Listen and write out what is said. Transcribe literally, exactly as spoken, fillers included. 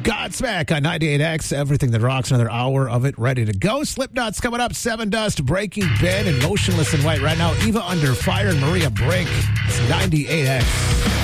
Godsmack on ninety-eight X. Everything that rocks, another hour of it ready to go. Slipknot's coming up. Seven Dust, Breaking Ben, and Motionless in White. Right now, Eva Under Fire and Maria Brink. It's ninety-eight X.